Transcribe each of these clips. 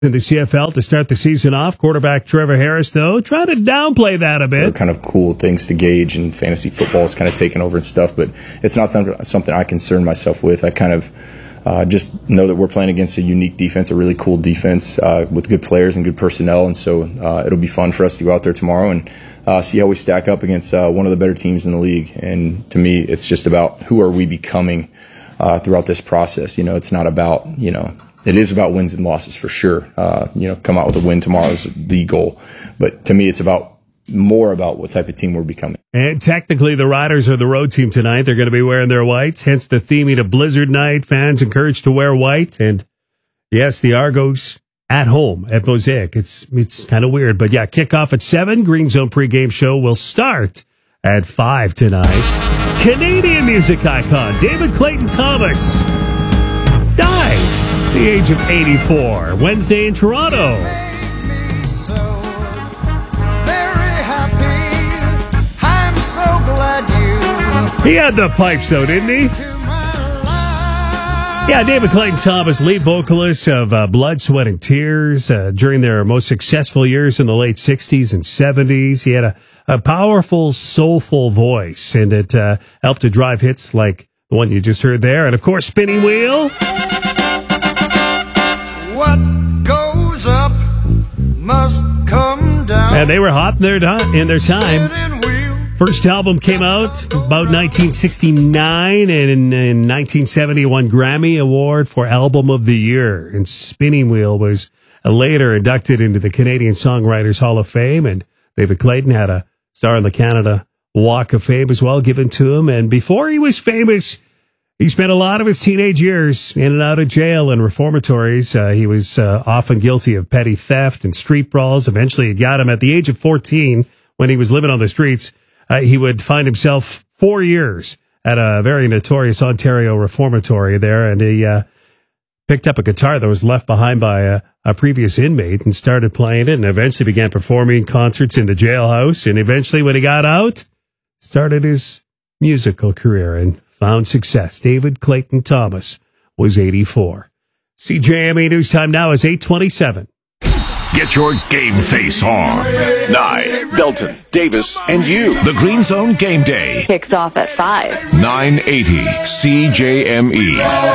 in the CFL to start the season off. Quarterback Trevor Harris, though, trying to downplay that a bit. They're kind of cool things to gauge, and fantasy football is kind of taking over and stuff, but it's not something I concern myself with. I kind of just know that we're playing against a unique defense, a really cool defense with good players and good personnel, and so it'll be fun for us to go out there tomorrow and see how we stack up against one of the better teams in the league. And to me, it's just about who are we becoming throughout this process. You know, it's not about, it is about wins and losses for sure. Come out with a win tomorrow is the goal. But to me, it's more about what type of team we're becoming. And technically, the Riders are the road team tonight. They're going to be wearing their whites, hence the theming of Blizzard Night. Fans encouraged to wear white. And yes, the Argos at home at Mosaic. It's kind of weird. But yeah, kickoff at 7. Green Zone pregame show will start at 5 tonight. Canadian music icon David Clayton Thomas died at the age of 84. Wednesday in Toronto. He had the pipes, though, didn't he? Yeah, David Clayton Thomas, lead vocalist of Blood, Sweat, and Tears during their most successful years in the late 60s and 70s. He had a powerful, soulful voice, and it helped to drive hits like the one you just heard there. And, of course, Spinning Wheel. What goes up must come down. And they were hot in their time. First album came out about 1969, and in 1970 won Grammy Award for Album of the Year. And Spinning Wheel was later inducted into the Canadian Songwriters Hall of Fame, and David Clayton had a star on the Canada Walk of Fame as well given to him. And before he was famous, he spent a lot of his teenage years in and out of jail and reformatories. He was often guilty of petty theft and street brawls. Eventually, it got him at the age of 14 when he was living on the streets. He would find himself 4 years at a very notorious Ontario reformatory there, and he picked up a guitar that was left behind by a previous inmate and started playing it, and eventually began performing concerts in the jailhouse. And eventually, when he got out, started his musical career and found success. David Clayton Thomas was 84. CJME News Time now is 8:27. Get your game face on. Nye, Belton, Davis, and you. The Green Zone Game Day. Kicks off at 5. 980 CJME.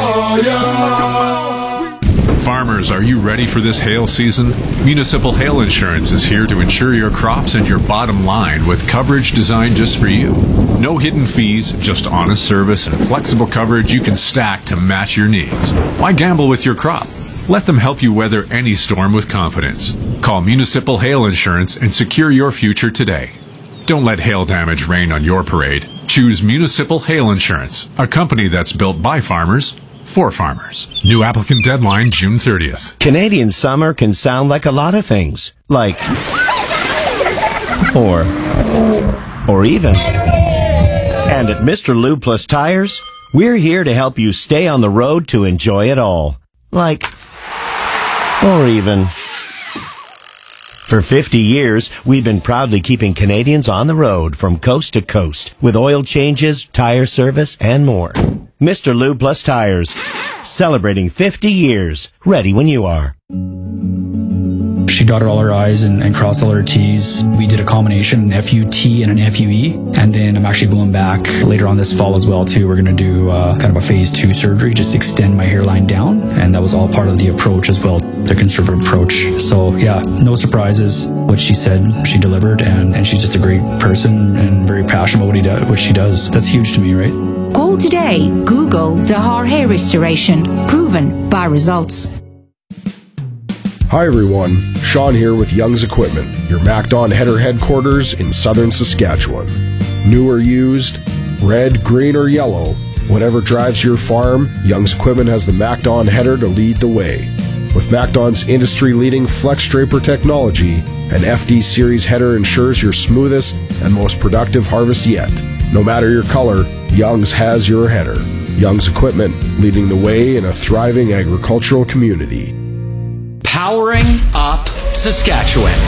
Farmers, are you ready for this hail season? Municipal Hail Insurance is here to insure your crops and your bottom line with coverage designed just for you. No hidden fees, just honest service and flexible coverage you can stack to match your needs. Why gamble with your crop? Let them help you weather any storm with confidence. Call Municipal Hail Insurance and secure your future today. Don't let hail damage rain on your parade. Choose Municipal Hail Insurance, a company that's built by farmers for farmers. New applicant deadline June 30th. Canadian summer can sound like a lot of things. Like, or even. And at Mr. Lube Plus Tires, we're here to help you stay on the road to enjoy it all. Like, or even. For 50 years, we've been proudly keeping Canadians on the road from coast to coast with oil changes, tire service, and more. Mr. Lube Plus Tires, celebrating 50 years, ready when you are. She dotted all her I's and crossed all her T's. We did a combination, an FUT and an FUE. And then I'm actually going back later on this fall as well, too. We're going to do kind of a phase 2 surgery, just extend my hairline down. And that was all part of the approach as well, the conservative approach. So, yeah, no surprises. What she said, she delivered. And she's just a great person and very passionate about what she does. That's huge to me, right? Call today. Google Dahar Hair Restoration. Proven by results. Hi everyone, Sean here with Young's Equipment, your MacDon header headquarters in southern Saskatchewan. New or used, red, green, or yellow, whatever drives your farm, Young's Equipment has the MacDon header to lead the way. With MacDon's industry-leading Flex Draper technology, an FD Series header ensures your smoothest and most productive harvest yet. No matter your color, Young's has your header. Young's Equipment, leading the way in a thriving agricultural community. Powering up Saskatchewan.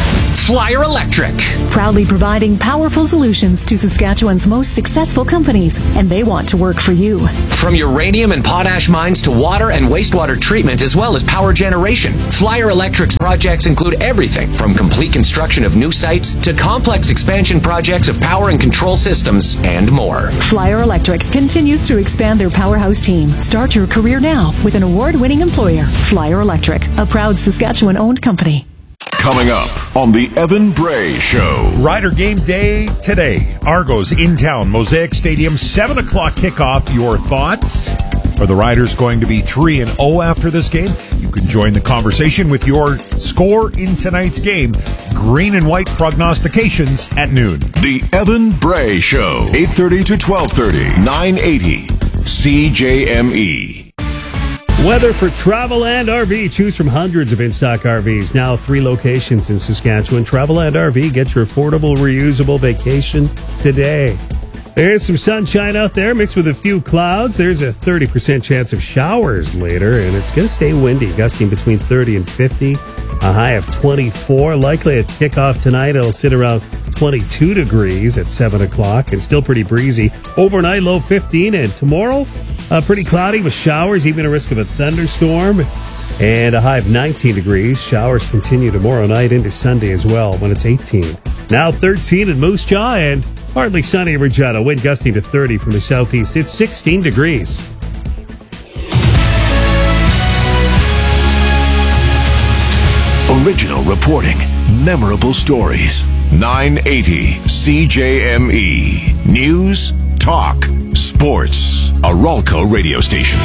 Flyer Electric. Proudly providing powerful solutions to Saskatchewan's most successful companies, and they want to work for you. From uranium and potash mines to water and wastewater treatment, as well as power generation, Flyer Electric's projects include everything from complete construction of new sites to complex expansion projects of power and control systems and more. Flyer Electric continues to expand their powerhouse team. Start your career now with an award-winning employer. Flyer Electric, a proud Saskatchewan-owned company. Coming up on the Evan Bray Show. Rider game day today. Argos in town, Mosaic Stadium, 7 o'clock kickoff. Your thoughts? Are the Riders going to be 3-0 after this game? You can join the conversation with your score in tonight's game. Green and white prognostications at noon. The Evan Bray Show, 8:30 to 12:30, 980 CJME. Weather for travel and RV. Choose from hundreds of in-stock RVs. Now 3 locations in Saskatchewan. Travel and RV. Get your affordable, reusable vacation today. There's some sunshine out there mixed with a few clouds. There's a 30% chance of showers later, and it's going to stay windy, gusting between 30 and 50. A high of 24. Likely at kickoff tonight, it'll sit around 22 degrees at 7 o'clock and still pretty breezy. Overnight, low 15, and tomorrow, pretty cloudy with showers, even a risk of a thunderstorm, and a high of 19 degrees. Showers continue tomorrow night into Sunday as well when it's 18. Now 13 in Moose Jaw and partly sunny in Regina. Wind gusting to 30 from the southeast. It's 16 degrees. Original reporting, memorable stories. 980 CJME. News, talk, sports. A Ralco radio station.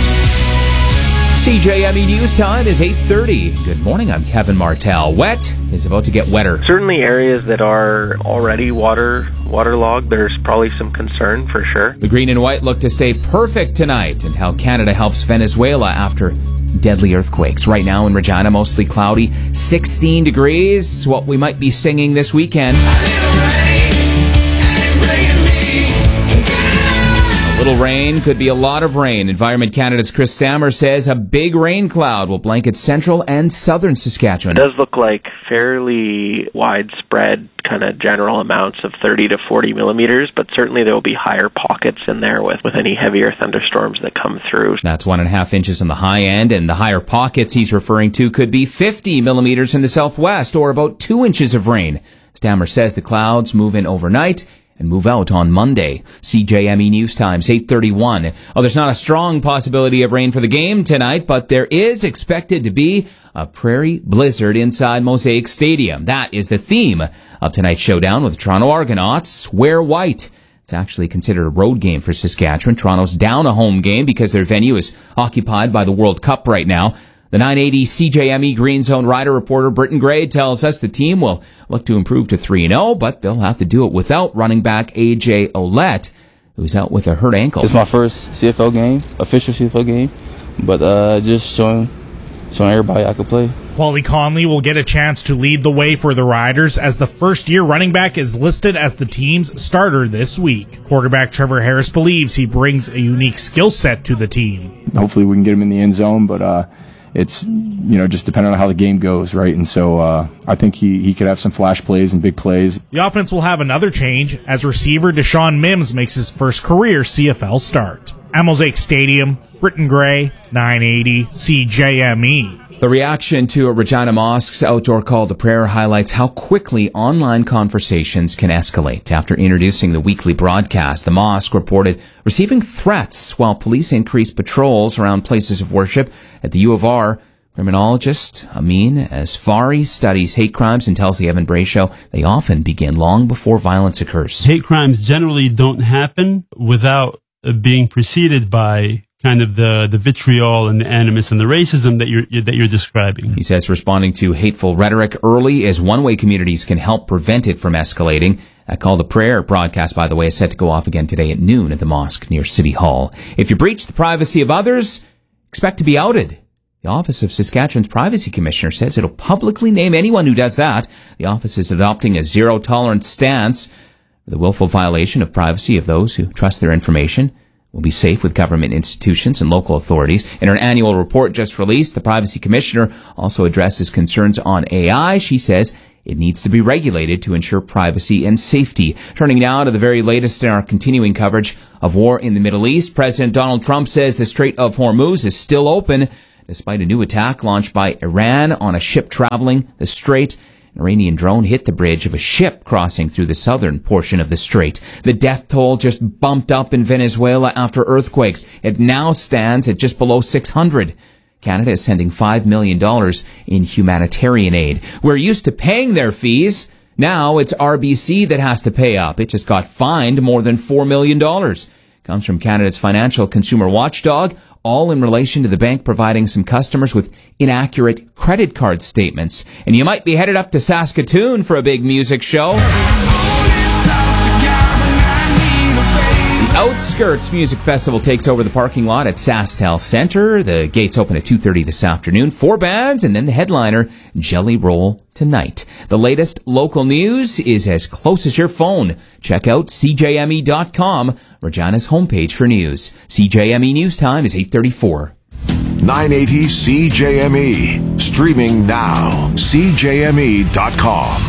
CJME News time is 8:30. Good morning, I'm Kevin Martell. Wet is about to get wetter. Certainly areas that are already waterlogged, there's probably some concern for sure. The green and white look to stay perfect tonight, and how Canada helps Venezuela after deadly earthquakes. Right now in Regina, mostly cloudy, 16 degrees, what we might be singing this weekend. Little rain, could be a lot of rain. Environment Canada's Chris Stammer says a big rain cloud will blanket central and southern Saskatchewan. It does look like fairly widespread kind of general amounts of 30 to 40 millimeters, but certainly there will be higher pockets in there with any heavier thunderstorms that come through. That's 1.5 inches on the high end, and the higher pockets he's referring to could be 50 millimeters in the southwest, or about 2 inches of rain. Stammer says the clouds move in overnight and move out on Monday. CJME News Times, 8:31. Oh, there's not a strong possibility of rain for the game tonight, but there is expected to be a prairie blizzard inside Mosaic Stadium. That is the theme of tonight's showdown with Toronto Argonauts. Wear white. It's actually considered a road game for Saskatchewan. Toronto's down a home game because their venue is occupied by the World Cup right now. The 980 CJME Green Zone rider reporter Britton Gray tells us the team will look to improve to 3-0, but they'll have to do it without running back AJ Ouellette, who's out with a hurt ankle. It's my first CFL game, official CFL game, but just showing everybody I could play. Paulie Conley will get a chance to lead the way for the Riders as the first-year running back is listed as the team's starter this week. Quarterback Trevor Harris believes he brings a unique skill set to the team. Hopefully we can get him in the end zone, but it's, just depending on how the game goes, right? And so I think he could have some flash plays and big plays. The offense will have another change as receiver Deshaun Mims makes his first career CFL start. At Mosaic Stadium, Britton Gray, 980 CJME. The reaction to a Regina Mosque's outdoor call to prayer highlights how quickly online conversations can escalate. After introducing the weekly broadcast, the mosque reported receiving threats while police increased patrols around places of worship. At the U of R, criminologist Amin Asfari studies hate crimes and tells the Evan Bray Show they often begin long before violence occurs. Hate crimes generally don't happen without being preceded by kind of the vitriol and the animus and the racism that you're describing. He says responding to hateful rhetoric early is one way communities can help prevent it from escalating. That call to prayer broadcast, by the way, is set to go off again today at noon at the mosque near City Hall. If you breach the privacy of others, expect to be outed. The Office of Saskatchewan's Privacy Commissioner says it'll publicly name anyone who does that. The office is adopting a zero-tolerance stance for the willful violation of privacy of those who trust their information. Will be safe with government institutions and local authorities. In her annual report just released, the Privacy Commissioner also addresses concerns on AI. She says it needs to be regulated to ensure privacy and safety. Turning now to the very latest in our continuing coverage of war in the Middle East, President Donald Trump says the Strait of Hormuz is still open despite a new attack launched by Iran on a ship traveling the strait. An Iranian drone hit the bridge of a ship crossing through the southern portion of the strait. The death toll just bumped up in Venezuela after earthquakes. It now stands at just below 600. Canada is sending $5 million in humanitarian aid. We're used to paying their fees. Now it's RBC that has to pay up. It just got fined more than $4 million. Comes from Canada's financial consumer watchdog, all in relation to the bank providing some customers with inaccurate credit card statements. And you might be headed up to Saskatoon for a big music show. The Outskirts Music Festival takes over the parking lot at SaskTel Centre. The gates open at 2:30 this afternoon. 4 bands and then the headliner, Jelly Roll, tonight. The latest local news is as close as your phone. Check out CJME.com, Regina's homepage for news. CJME News Time is 8:34. 980 CJME. Streaming now. CJME.com.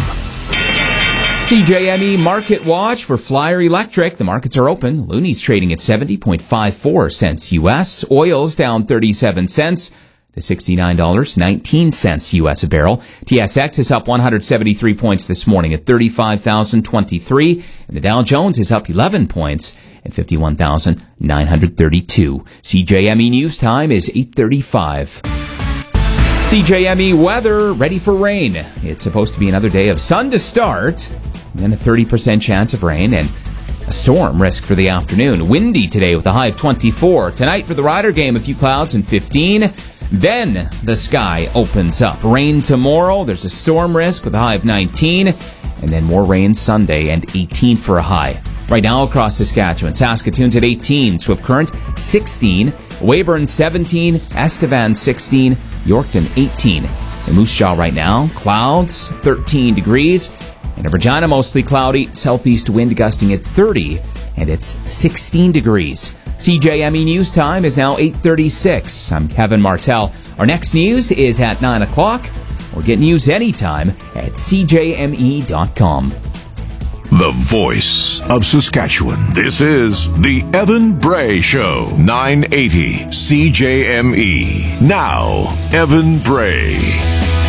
CJME Market Watch for Flyer Electric. The markets are open. Looney's trading at 70.54 cents U.S. Oil's down 37 cents to $69.19 U.S. a barrel. TSX is up 173 points this morning at 35,023. And the Dow Jones is up 11 points at 51,932. CJME News Time is 8:35. CJME weather, ready for rain. It's supposed to be another day of sun to start, then a 30% chance of rain and a storm risk for the afternoon. Windy today with a high of 24. Tonight for the Rider game, a few clouds and 15. Then the sky opens up. Rain tomorrow. There's a storm risk with a high of 19. And then more rain Sunday and 18 for a high. Right now across Saskatchewan, Saskatoon's at 18, Swift Current 16, Weyburn 17, Estevan 16, Yorkton 18. In Moose Jaw right now, clouds 13 degrees. And in Regina, mostly cloudy, southeast wind gusting at 30, and it's 16 degrees. CJME News Time is now 8:36. I'm Kevin Martell. Our next news is at 9 o'clock. Or get news anytime at CJME.com. The voice of Saskatchewan. This is the Evan Bray Show. 980 CJME. Now, Evan Bray.